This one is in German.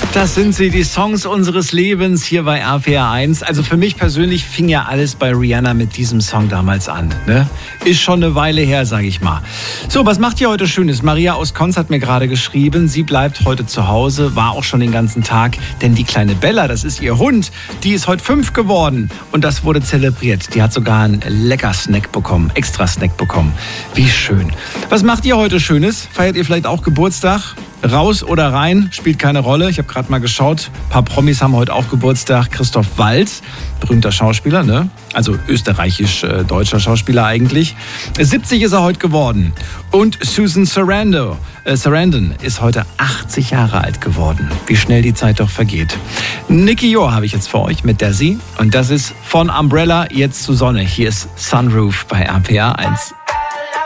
Das sind sie, die Songs unseres Lebens hier bei RPR 1. Also für mich persönlich fing ja alles bei Rihanna mit diesem Song damals an. Ne? Ist schon eine Weile her, sage ich mal. So, was macht ihr heute Schönes? Maria aus Konz hat mir gerade geschrieben, sie bleibt heute zu Hause, war auch schon den ganzen Tag. Denn die kleine Bella, das ist ihr Hund, die ist heute 5 geworden. Und das wurde zelebriert. Die hat sogar einen lecker Snack bekommen, extra Snack bekommen. Wie schön. Was macht ihr heute Schönes? Feiert ihr vielleicht auch Geburtstag? Raus oder rein, spielt keine Rolle. Ich habe gerade mal geschaut, ein paar Promis haben heute auch Geburtstag. Christoph Waltz, berühmter Schauspieler, ne? Also österreichisch-deutscher Schauspieler eigentlich. 70 ist er heute geworden. Und Susan Sarandon ist heute 80 Jahre alt geworden. Wie schnell die Zeit doch vergeht. Nicky Joa habe ich jetzt für euch mit Desi. Und das ist von Umbrella jetzt zu Sonne. Hier ist Sunroof bei RPR 1.